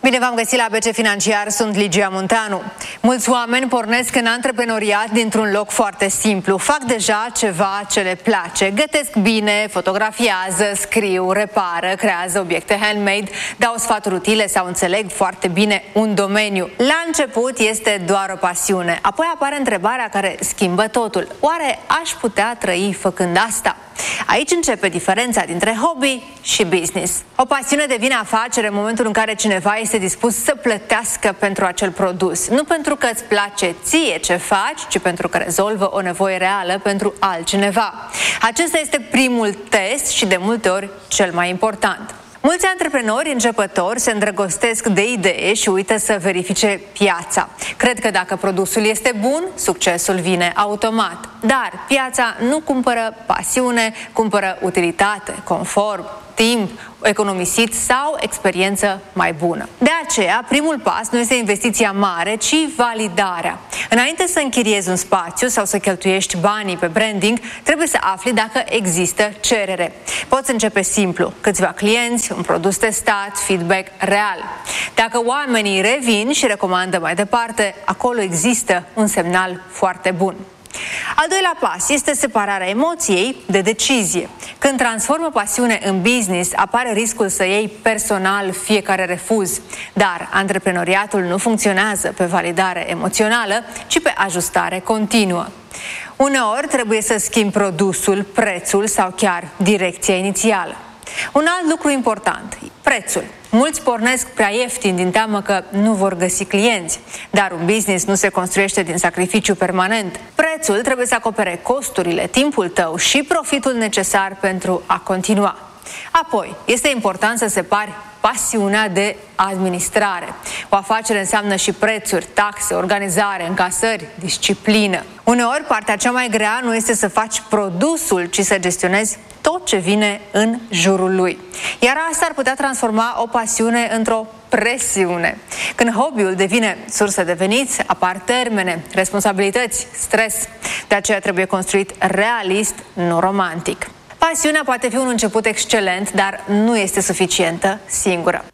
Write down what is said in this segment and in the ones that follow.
Bine v-am găsit la ABC Financiar, sunt Ligia Munteanu. Mulți oameni pornesc în antreprenoriat dintr-un loc foarte simplu. Fac deja ceva ce le place. Gătesc bine, fotografiază, scriu, repară, creează obiecte handmade, dau sfaturi utile sau înțeleg foarte bine un domeniu. La început este doar o pasiune. Apoi apare întrebarea care schimbă totul. Oare aș putea trăi făcând asta? Aici începe diferența dintre hobby și business. O pasiune devine afacere în momentul în care cineva este dispus să plătească pentru acel produs. Nu pentru că îți place ție ce faci, ci pentru că rezolvă o nevoie reală pentru altcineva. Acesta este primul test și de multe ori cel mai important. Mulți antreprenori începători se îndrăgostesc de idee și uită să verifice piața. Cred că dacă produsul este bun, succesul vine automat. Dar piața nu cumpără pasiune, cumpără utilitate, confort, timp economisit sau experiență mai bună. De aceea, primul pas nu este investiția mare, ci validarea. Înainte să închiriezi un spațiu sau să cheltuiești banii pe branding, trebuie să afli dacă există cerere. Poți începe simplu, câțiva clienți, un produs testat, feedback real. Dacă oamenii revin și recomandă mai departe, acolo există un semnal foarte bun. Al doilea pas este separarea emoției de decizie. Când transformă pasiune în business, apare riscul să iei personal fiecare refuz. Dar antreprenoriatul nu funcționează pe validare emoțională, ci pe ajustare continuă. Uneori trebuie să schimbi produsul, prețul sau chiar direcția inițială. Un alt lucru important, prețul. Mulți pornesc prea ieftin din teamă că nu vor găsi clienți, dar un business nu se construiește din sacrificiu permanent. Prețul trebuie să acopere costurile, timpul tău și profitul necesar pentru a continua. Apoi, este important să separi pasiunea de administrare. O afacere înseamnă și prețuri, taxe, organizare, încasări, disciplină. Uneori, partea cea mai grea nu este să faci produsul, ci să gestionezi tot ce vine în jurul lui. Iar asta ar putea transforma o pasiune într-o presiune. Când hobby-ul devine sursă de veniți, apar termene, responsabilități, stres. De aceea trebuie construit realist, nu romantic. Pasiunea poate fi un început excelent, dar nu este suficientă singură.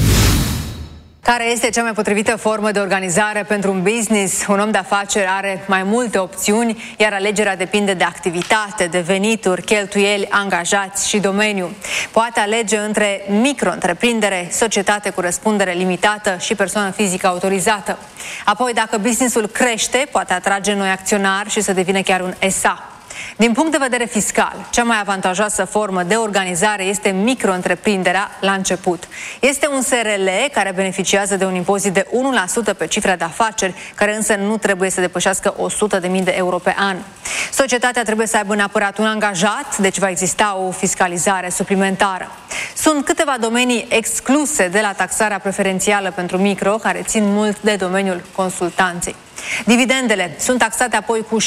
Care este cea mai potrivită formă de organizare pentru un business? Un om de afaceri are mai multe opțiuni, iar alegerea depinde de activitate, de venituri, cheltuieli, angajați și domeniu. Poate alege între micro-întreprindere, societate cu răspundere limitată și persoană fizică autorizată. Apoi, dacă businessul crește, poate atrage noi acționari și să devină chiar un SA. Din punct de vedere fiscal, cea mai avantajoasă formă de organizare este micro-întreprinderea la început. Este un SRL care beneficiază de un impozit de 1% pe cifra de afaceri, care însă nu trebuie să depășească 100.000 de euro pe an. Societatea trebuie să aibă neapărat un angajat, deci va exista o fiscalizare suplimentară. Sunt câteva domenii excluse de la taxarea preferențială pentru micro, care țin mult de domeniul consultanței. Dividendele sunt taxate apoi cu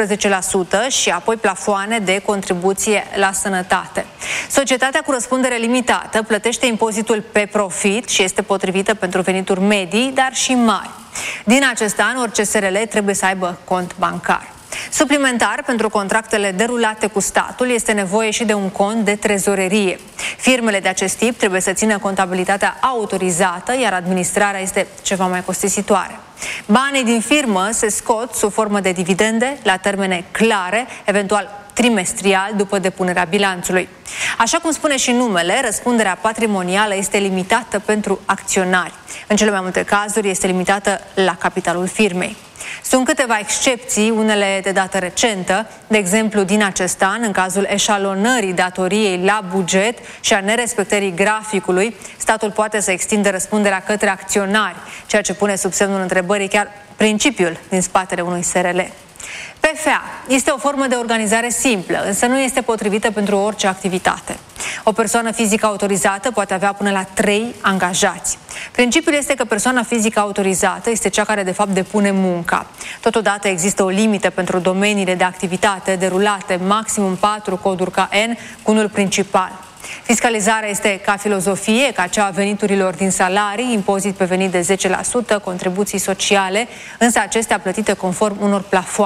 16% și apoi plafoane de contribuție la sănătate. Societatea cu răspundere limitată plătește impozitul pe profit și este potrivită pentru venituri medii, dar și mari. Din acest an, orice SRL trebuie să aibă cont bancar. Suplimentar, pentru contractele derulate cu statul, este nevoie și de un cont de trezorerie. Firmele de acest tip trebuie să țină contabilitatea autorizată, iar administrarea este ceva mai costisitoare. Banii din firmă se scot sub formă de dividende, la termene clare, eventual trimestrial, după depunerea bilanțului. Așa cum spune și numele, răspunderea patrimonială este limitată pentru acționari. În cele mai multe cazuri este limitată la capitalul firmei. Sunt câteva excepții, unele de dată recentă, de exemplu din acest an, în cazul eșalonării datoriei la buget și a nerespectării graficului, statul poate să extindă răspunderea către acționari, ceea ce pune sub semnul întrebării chiar principiul din spatele unui SRL. PFA este o formă de organizare simplă, însă nu este potrivită pentru orice activitate. O persoană fizică autorizată poate avea până la 3 angajați. Principiul este că persoana fizică autorizată este cea care de fapt depune munca. Totodată există o limită pentru domeniile de activitate derulate, maximum 4 coduri KN cu unul principal. Fiscalizarea este ca filozofie, ca cea a veniturilor din salarii, impozit pe venit de 10%, contribuții sociale, însă acestea plătite conform unor plafoane.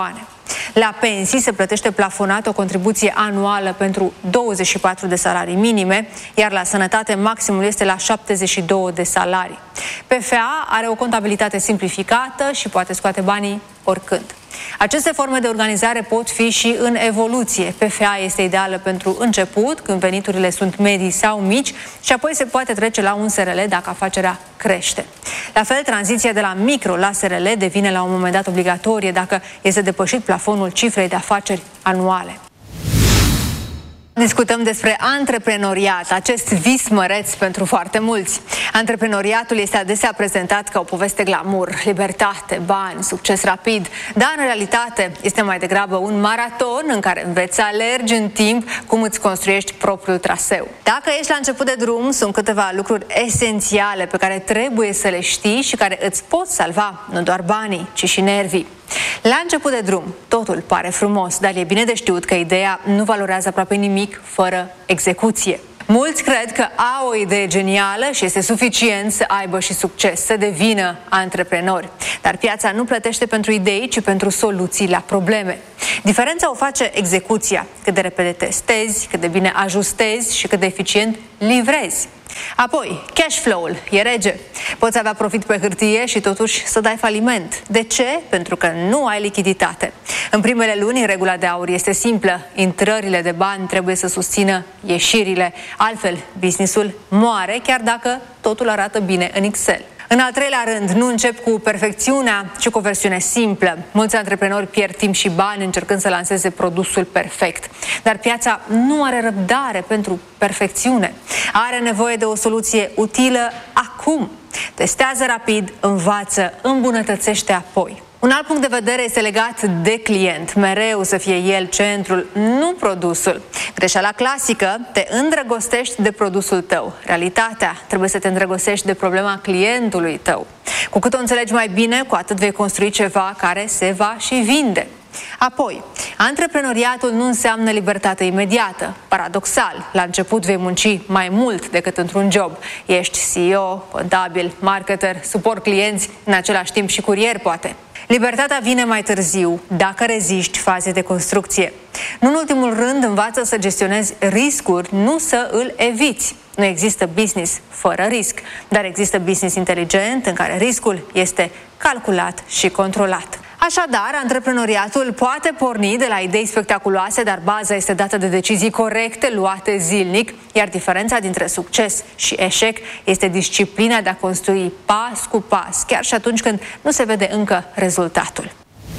La pensii se plătește plafonat o contribuție anuală pentru 24 de salarii minime, iar la sănătate maximul este la 72 de salarii. PFA are o contabilitate simplificată și poate scoate banii oricând. Aceste forme de organizare pot fi și în evoluție. PFA este ideală pentru început, când veniturile sunt medii sau mici, și apoi se poate trece la un SRL dacă afacerea crește. La fel, tranziția de la micro la SRL devine la un moment dat obligatorie dacă este depășit plafonul cifrei de afaceri anuale. Discutăm despre antreprenoriat, acest vis măreț pentru foarte mulți. Antreprenoriatul este adesea prezentat ca o poveste glamour, libertate, bani, succes rapid, dar în realitate este mai degrabă un maraton în care înveți să alergi în timp cum îți construiești propriul traseu. Dacă ești la început de drum, sunt câteva lucruri esențiale pe care trebuie să le știi și care îți pot salva nu doar banii, ci și nervii. La început de drum, totul pare frumos, dar e bine de știut că ideea nu valorează aproape nimic fără execuție. Mulți cred că au o idee genială și este suficient să aibă și succes, să devină antreprenori. Dar piața nu plătește pentru idei, ci pentru soluții la probleme. Diferența o face execuția, cât de repede testezi, cât de bine ajustezi și cât de eficient livrezi. Apoi, cash flow-ul e rege. Poți avea profit pe hârtie și totuși să dai faliment. De ce? Pentru că nu ai lichiditate. În primele luni, regula de aur este simplă. Intrările de bani trebuie să susțină ieșirile. Altfel, business-ul moare, chiar dacă totul arată bine în Excel. În al treilea rând, nu încep cu perfecțiunea, ci cu o versiune simplă. Mulți antreprenori pierd timp și bani încercând să lanseze produsul perfect. Dar piața nu are răbdare pentru perfecțiune. Are nevoie de o soluție utilă acum. Testează rapid, învață, îmbunătățește apoi. Un alt punct de vedere este legat de client. Mereu să fie el centrul, nu produsul. Greșeala clasică, te îndrăgostești de produsul tău. Realitatea, trebuie să te îndrăgostești de problema clientului tău. Cu cât o înțelegi mai bine, cu atât vei construi ceva care se va și vinde. Apoi, antreprenoriatul nu înseamnă libertate imediată. Paradoxal, la început vei munci mai mult decât într-un job. Ești CEO, contabil, marketer, suport clienți, în același timp și curier, poate. Libertatea vine mai târziu, dacă reziști faze de construcție. Nu în ultimul rând, învață să gestionezi riscuri, nu să îl eviți. Nu există business fără risc, dar există business inteligent în care riscul este calculat și controlat. Așadar, antreprenoriatul poate porni de la idei spectaculoase, dar baza este dată de decizii corecte, luate zilnic, iar diferența dintre succes și eșec este disciplina de a construi pas cu pas, chiar și atunci când nu se vede încă rezultatul.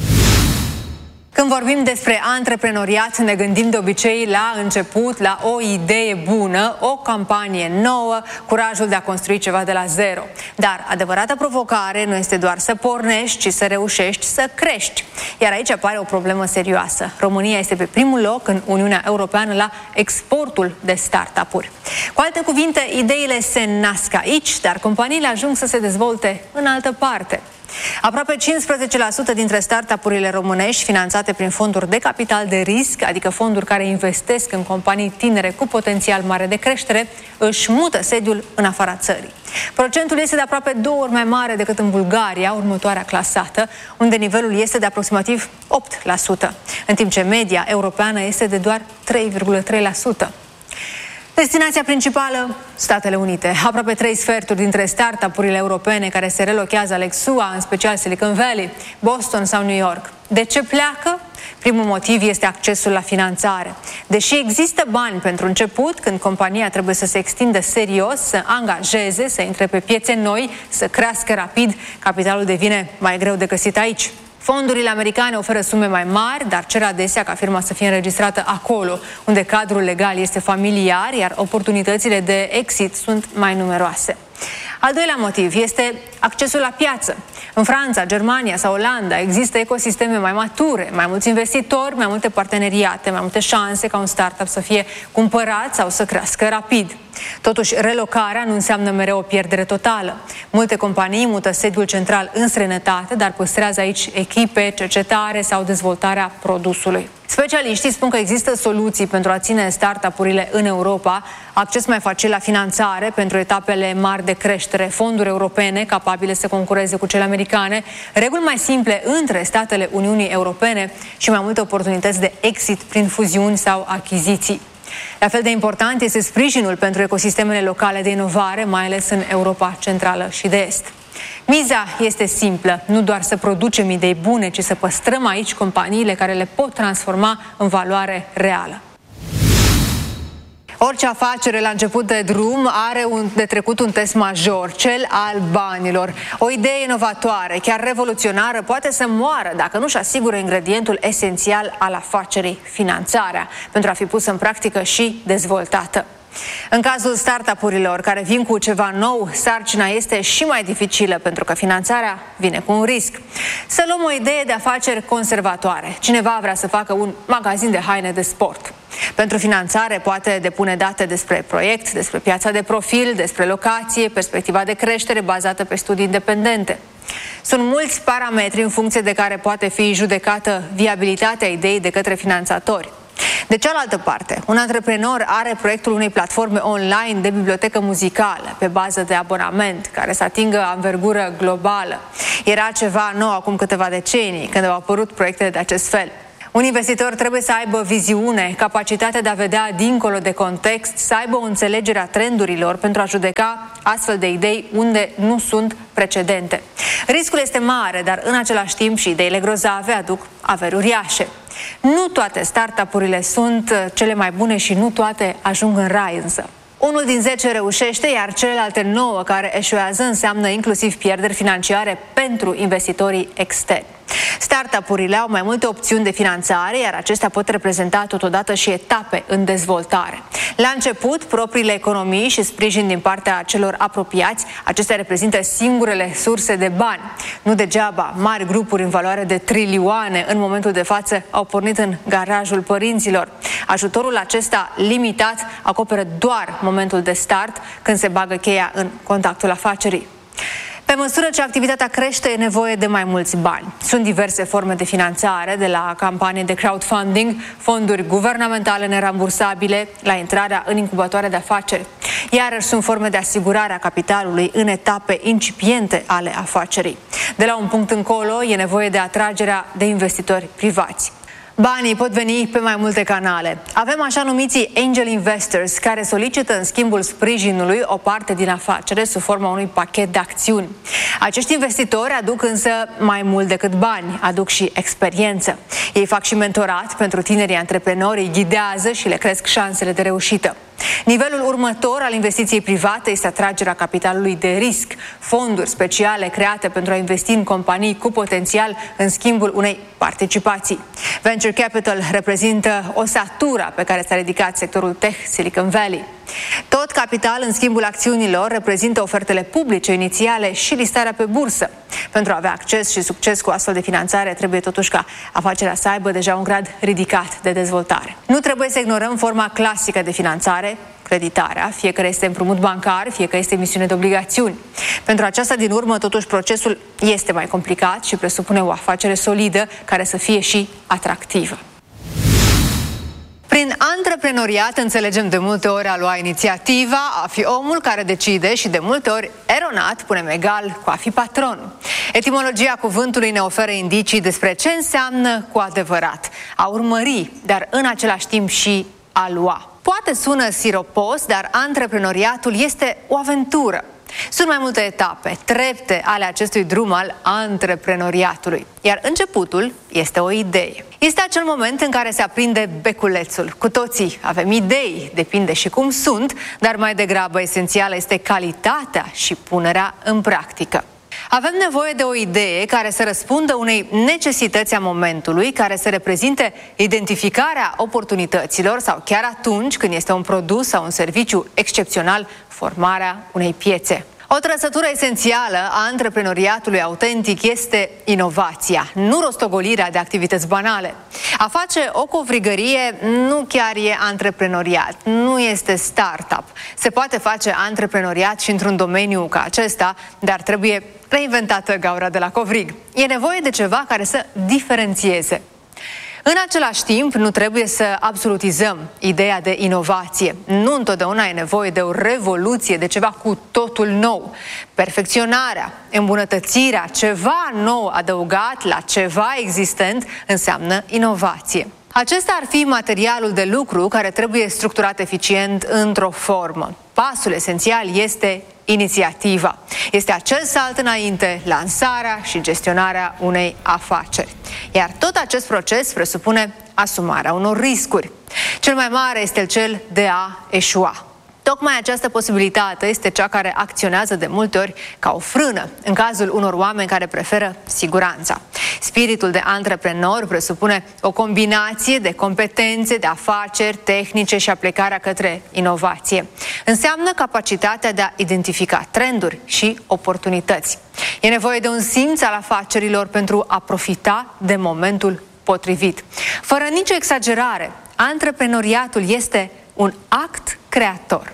Când vorbim despre antreprenoriat, ne gândim de obicei la început, la o idee bună, o campanie nouă, curajul de a construi ceva de la zero. Dar adevărata provocare nu este doar să pornești, ci să reușești să crești. Iar aici apare o problemă serioasă. România este pe primul loc în Uniunea Europeană la exportul de startup-uri. Cu alte cuvinte, ideile se nasc aici, dar companiile ajung să se dezvolte în altă parte. Aproape 15% dintre startup-urile românești finanțate prin fonduri de capital de risc, adică fonduri care investesc în companii tinere cu potențial mare de creștere, își mută sediul în afara țării. Procentul este de aproape 2 ori mai mare decât în Bulgaria, următoarea clasată, unde nivelul este de aproximativ 8%, în timp ce media europeană este de doar 3,3%. Destinația principală, Statele Unite. Aproape 3/4 dintre startup-urile europene care se relochează aleg SUA, în special Silicon Valley, Boston sau New York. De ce pleacă? Primul motiv este accesul la finanțare. Deși există bani pentru început, când compania trebuie să se extindă serios, să angajeze, să intre pe piețe noi, să crească rapid, capitalul devine mai greu de găsit aici. Fondurile americane oferă sume mai mari, dar cer adesea ca firma să fie înregistrată acolo, unde cadrul legal este familiar, iar oportunitățile de exit sunt mai numeroase. Al doilea motiv este accesul la piață. În Franța, Germania sau Olanda există ecosisteme mai mature, mai mulți investitori, mai multe parteneriate, mai multe șanse ca un startup să fie cumpărat sau să crească rapid. Totuși, relocarea nu înseamnă mereu o pierdere totală. Multe companii mută sediul central în străinătate, dar păstrează aici echipe, cercetare sau dezvoltarea produsului. Specialiștii spun că există soluții pentru a ține startup-urile în Europa, acces mai facil la finanțare pentru etapele mari de creștere, fonduri europene, capabile să concureze cu cele americane, reguli mai simple între statele Uniunii Europene și mai multe oportunități de exit prin fuziuni sau achiziții. La fel de important este sprijinul pentru ecosistemele locale de inovare, mai ales în Europa Centrală și de Est. Miza este simplă, nu doar să producem idei bune, ci să păstrăm aici companiile care le pot transforma în valoare reală. Orice afacere la început de drum are de trecut un test major, cel al banilor. O idee inovatoare, chiar revoluționară, poate să moară dacă nu-și asigură ingredientul esențial al afacerii, finanțarea, pentru a fi pusă în practică și dezvoltată. În cazul startup-urilor care vin cu ceva nou, sarcina este și mai dificilă pentru că finanțarea vine cu un risc. Să luăm o idee de afaceri conservatoare. Cineva vrea să facă un magazin de haine de sport. Pentru finanțare poate depune date despre proiect, despre piața de profil, despre locație, perspectiva de creștere bazată pe studii independente. Sunt mulți parametri în funcție de care poate fi judecată viabilitatea ideii de către finanțatori. De cealaltă parte, un antreprenor are proiectul unei platforme online de bibliotecă muzicală pe bază de abonament, care să atingă anvergură globală. Era ceva nou acum câteva decenii, când au apărut proiectele de acest fel. Un investitor trebuie să aibă viziune, capacitatea de a vedea dincolo de context, să aibă o înțelegere a trendurilor pentru a judeca astfel de idei unde nu sunt precedente. Riscul este mare, dar în același timp și ideile grozave aduc averi uriașe. Nu toate startup-urile sunt cele mai bune și nu toate ajung în rai însă. Unul din 10 reușește, iar celelalte 9 care eșuează înseamnă inclusiv pierderi financiare pentru investitorii externi. Startup-urile au mai multe opțiuni de finanțare, iar acestea pot reprezenta totodată și etape în dezvoltare. La început, propriile economii și sprijin din partea celor apropiați, acestea reprezintă singurele surse de bani. Nu degeaba, mari grupuri în valoare de trilioane în momentul de față au pornit în garajul părinților. Ajutorul acesta limitat acoperă doar momentul de start, când se bagă cheia în contactul afacerii. Pe măsură ce activitatea crește, e nevoie de mai mulți bani. Sunt diverse forme de finanțare, de la campanii de crowdfunding, fonduri guvernamentale nerambursabile, la intrarea în incubatoare de afaceri. Iarăși sunt forme de asigurare a capitalului în etape incipiente ale afacerii. De la un punct încolo, e nevoie de atragerea de investitori privați. Banii pot veni pe mai multe canale. Avem așa numiții angel investors, care solicită în schimbul sprijinului o parte din afacere sub forma unui pachet de acțiuni. Acești investitori aduc însă mai mult decât bani, aduc și experiență. Ei fac și mentorat pentru tinerii antreprenori, îi ghidează și le cresc șansele de reușită. Nivelul următor al investiției private este atragerea capitalului de risc, fonduri speciale create pentru a investi în companii cu potențial în schimbul unei participații. Venture Capital reprezintă osatura pe care s-a ridicat sectorul tech Silicon Valley. Tot capital în schimbul acțiunilor reprezintă ofertele publice inițiale și listarea pe bursă. Pentru a avea acces și succes cu astfel de finanțare, trebuie totuși ca afacerea să aibă deja un grad ridicat de dezvoltare. Nu trebuie să ignorăm forma clasică de finanțare, creditarea, fie că este împrumut bancar, fie că este emisiune de obligațiuni. Pentru aceasta din urmă, totuși, procesul este mai complicat și presupune o afacere solidă care să fie și atractivă. Prin antreprenoriat înțelegem de multe ori a lua inițiativa, a fi omul care decide și de multe ori eronat punem egal cu a fi patron. Etimologia cuvântului ne oferă indicii despre ce înseamnă cu adevărat a urmări, dar în același timp și a lua. Poate sună siropos, dar antreprenoriatul este o aventură. Sunt mai multe etape, trepte ale acestui drum al antreprenoriatului, iar începutul este o idee. Este acel moment în care se aprinde beculețul. Cu toții avem idei, depinde și cum sunt, dar mai degrabă esențială este calitatea și punerea în practică. Avem nevoie de o idee care să răspundă unei necesități a momentului, care să reprezinte identificarea oportunităților sau chiar atunci când este un produs sau un serviciu excepțional, formarea unei piețe. O trăsătură esențială a antreprenoriatului autentic este inovația, nu rostogolirea de activități banale. A face o covrigărie nu chiar e antreprenoriat, nu este startup. Se poate face antreprenoriat și într-un domeniu ca acesta, dar trebuie reinventată gaura de la covrig. E nevoie de ceva care să diferențieze. În același timp, nu trebuie să absolutizăm ideea de inovație. Nu întotdeauna e nevoie de o revoluție, de ceva cu totul nou. Perfecționarea, îmbunătățirea, ceva nou adăugat la ceva existent înseamnă inovație. Acesta ar fi materialul de lucru care trebuie structurat eficient într-o formă. Pasul esențial este inițiativa. Este acel salt înainte, lansarea și gestionarea unei afaceri. Iar tot acest proces presupune asumarea unor riscuri. Cel mai mare este cel de a eșua. Tocmai această posibilitate este cea care acționează de multe ori ca o frână în cazul unor oameni care preferă siguranța. Spiritul de antreprenor presupune o combinație de competențe, de afaceri, tehnice și aplicarea către inovație. Înseamnă capacitatea de a identifica trenduri și oportunități. E nevoie de un simț al afacerilor pentru a profita de momentul potrivit. Fără nicio exagerare, antreprenoriatul este un act creator.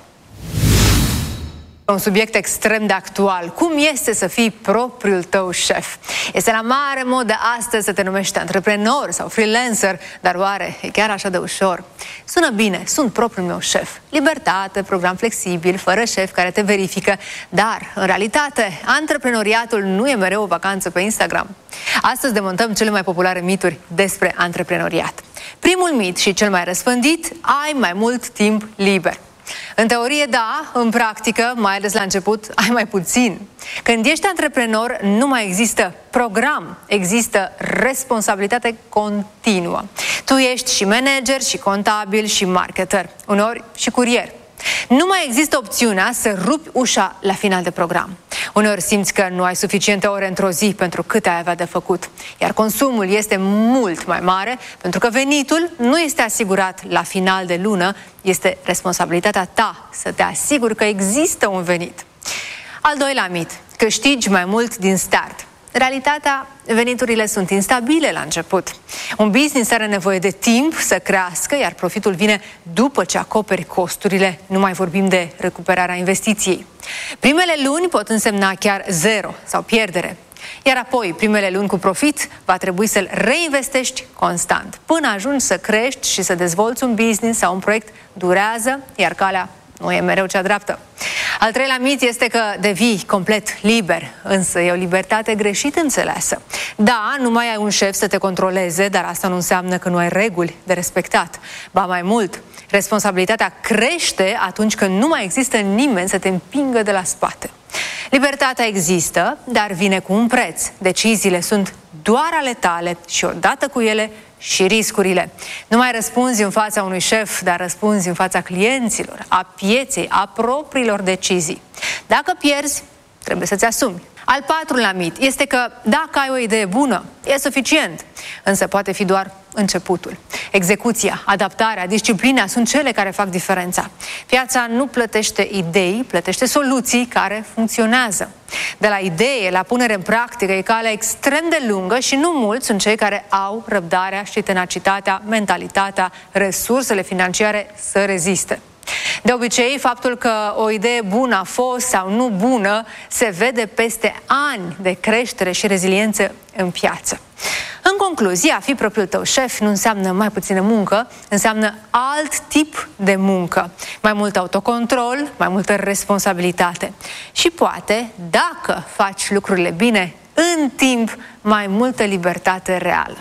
Un subiect extrem de actual. Cum este să fii propriul tău șef? Este la mare modă astăzi să te numești antreprenor sau freelancer, dar oare e chiar așa de ușor? Sună bine, sunt propriul meu șef. Libertate, program flexibil, fără șef care te verifică, dar, în realitate, antreprenoriatul nu e mereu o vacanță pe Instagram. Astăzi demontăm cele mai populare mituri despre antreprenoriat. Primul mit și cel mai răspândit: ai mai mult timp liber. În teorie, da, în practică, mai ales la început, ai mai puțin. Când ești antreprenor, nu mai există program, există responsabilitate continuă. Tu ești și manager, și contabil, și marketer, uneori și curier. Nu mai există opțiunea să rupi ușa la final de program. Uneori simți că nu ai suficiente ore într-o zi pentru cât ai avea de făcut, iar consumul este mult mai mare pentru că venitul nu este asigurat la final de lună, este responsabilitatea ta să te asiguri că există un venit. Al doilea mit: câștigi mai mult din start. Realitatea, veniturile sunt instabile la început. Un business are nevoie de timp să crească, iar profitul vine după ce acoperi costurile, nu mai vorbim de recuperarea investiției. Primele luni pot însemna chiar zero sau pierdere, iar apoi primele luni cu profit va trebui să-l reinvestești constant. Până ajungi să crești și să dezvolți un business sau un proiect, durează, iar calea nu e mereu cea dreaptă. Al treilea mit este că devii complet liber, însă e o libertate greșit înțeleasă. Da, nu mai ai un șef să te controleze, dar asta nu înseamnă că nu ai reguli de respectat. Ba mai mult, responsabilitatea crește atunci când nu mai există nimeni să te împingă de la spate. Libertatea există, dar vine cu un preț. Deciziile sunt doar ale tale și odată cu ele și riscurile. Nu mai răspunzi în fața unui șef, dar răspunzi în fața clienților, a pieței, a propriilor decizii. Dacă pierzi, trebuie să-ți asumi. Al patrulea mit este că dacă ai o idee bună, e suficient, însă poate fi doar începutul. Execuția, adaptarea, disciplina sunt cele care fac diferența. Piața nu plătește idei, plătește soluții care funcționează. De la idee la punere în practică e calea extrem de lungă și nu mulți sunt cei care au răbdarea și tenacitatea, mentalitatea, resursele financiare să reziste. De obicei, faptul că o idee bună a fost sau nu bună se vede peste ani de creștere și reziliență în piață. În concluzie, a fi propriul tău șef nu înseamnă mai puțină muncă, înseamnă alt tip de muncă. Mai mult autocontrol, mai multă responsabilitate. Și poate, dacă faci lucrurile bine, în timp, mai multă libertate reală.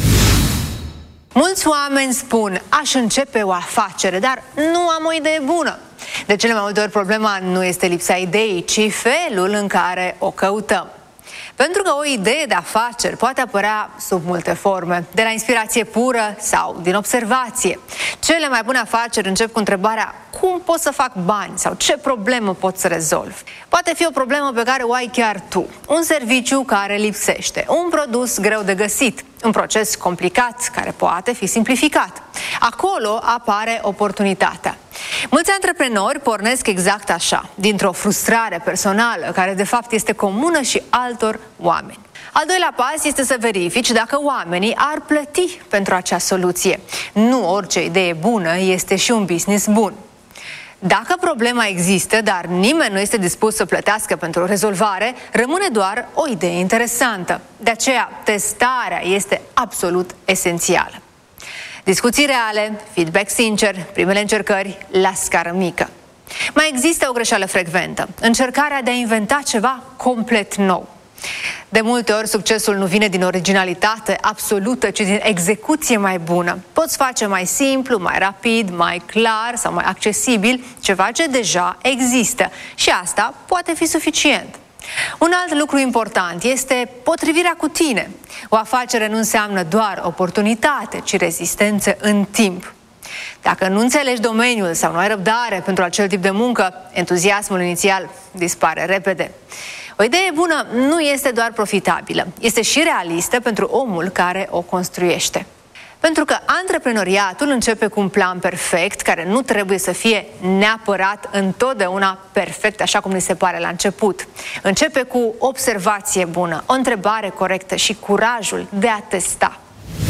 Mulți oameni spun: aș începe o afacere, dar nu am o idee bună. De cele mai multe ori problema nu este lipsa ideii, ci felul în care o căutăm. Pentru că o idee de afaceri poate apărea sub multe forme, de la inspirație pură sau din observație. Cele mai bune afaceri încep cu întrebarea: cum pot să fac bani sau ce problemă pot să rezolv? Poate fi o problemă pe care o ai chiar tu, un serviciu care lipsește, un produs greu de găsit, un proces complicat care poate fi simplificat. Acolo apare oportunitatea. Mulți antreprenori pornesc exact așa, dintr-o frustrare personală, care de fapt este comună și altor oameni. Al doilea pas este să verifici dacă oamenii ar plăti pentru acea soluție. Nu orice idee bună este și un business bun. Dacă problema există, dar nimeni nu este dispus să plătească pentru rezolvare, rămâne doar o idee interesantă. De aceea, testarea este absolut esențială. Discuții reale, feedback sincer, primele încercări la scară mică. Mai există o greșeală frecventă, încercarea de a inventa ceva complet nou. De multe ori succesul nu vine din originalitate absolută, ci din execuție mai bună. Poți face mai simplu, mai rapid, mai clar sau mai accesibil ceva ce deja există și asta poate fi suficient. Un alt lucru important este potrivirea cu tine. O afacere nu înseamnă doar oportunitate, ci rezistență în timp. Dacă nu înțelegi domeniul sau nu ai răbdare pentru acel tip de muncă, entuziasmul inițial dispare repede. O idee bună nu este doar profitabilă, este și realistă pentru omul care o construiește. Pentru că antreprenoriatul începe cu un plan perfect, care nu trebuie să fie neapărat întotdeauna perfect, așa cum ni se pare la început. Începe cu observație bună, o întrebare corectă și curajul de a testa.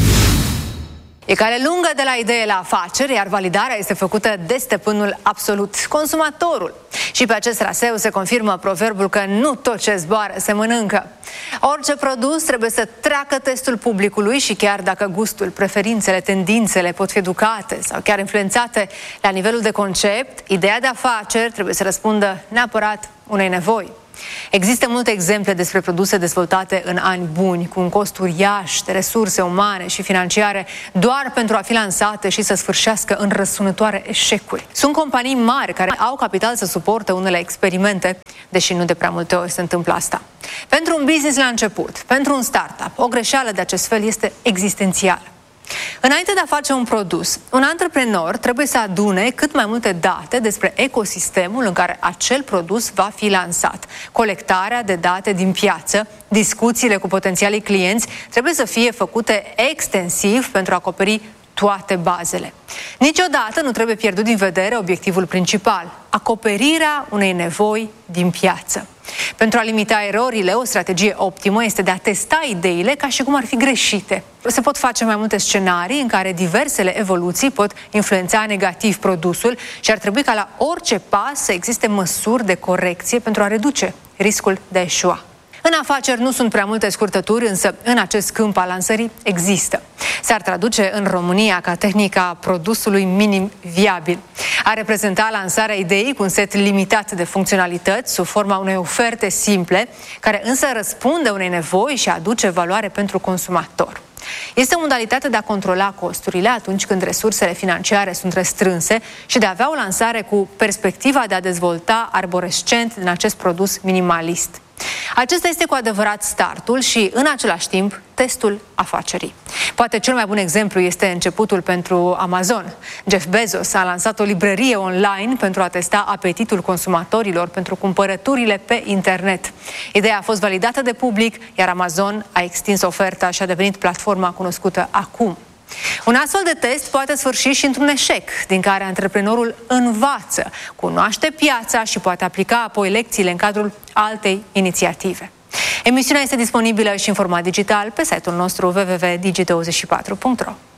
E cale lungă de la idee la afaceri, iar validarea este făcută de stăpânul absolut, consumatorul. Și pe acest traseu se confirmă proverbul că nu tot ce zboară se mănâncă. Orice produs trebuie să treacă testul publicului și chiar dacă gustul, preferințele, tendințele pot fi educate sau chiar influențate la nivelul de concept, ideea de afaceri trebuie să răspundă neapărat unei nevoi. Există multe exemple despre produse dezvoltate în ani buni, cu un cost uriaș de resurse umane și financiare, doar pentru a fi lansate și să sfârșească în răsunătoare eșecuri. Sunt companii mari care au capital să suporte unele experimente, deși nu de prea multe ori se întâmplă asta. Pentru un business la început, pentru un startup, o greșeală de acest fel este existențială. Înainte de a face un produs, un antreprenor trebuie să adune cât mai multe date despre ecosistemul în care acel produs va fi lansat. Colectarea de date din piață, discuțiile cu potențialii clienți trebuie să fie făcute extensiv pentru a acoperi toate bazele. Niciodată nu trebuie pierdut din vedere obiectivul principal, acoperirea unei nevoi din piață. Pentru a limita erorile, o strategie optimă este de a testa ideile ca și cum ar fi greșite. Se pot face mai multe scenarii în care diversele evoluții pot influența negativ produsul și ar trebui ca la orice pas să existe măsuri de corecție pentru a reduce riscul de a eșua. În afaceri nu sunt prea multe scurtături, însă în acest câmp al lansării există. S-ar traduce în România ca tehnica produsului minim viabil. A reprezenta lansarea ideii cu un set limitat de funcționalități sub forma unei oferte simple, care însă răspunde unei nevoi și aduce valoare pentru consumator. Este o modalitate de a controla costurile atunci când resursele financiare sunt restrânse și de a avea o lansare cu perspectiva de a dezvolta arborescent din acest produs minimalist. Acesta este cu adevărat startul și, în același timp, testul afacerii. Poate cel mai bun exemplu este începutul pentru Amazon. Jeff Bezos a lansat o librărie online pentru a testa apetitul consumatorilor pentru cumpărăturile pe internet. Ideea a fost validată de public, iar Amazon a extins oferta și a devenit platforma cunoscută acum. Un astfel de test poate sfârși și într-un eșec, din care antreprenorul învață, cunoaște piața și poate aplica apoi lecțiile în cadrul altei inițiative. Emisiunea este disponibilă și în format digital pe site-ul nostru www.digi24.ro.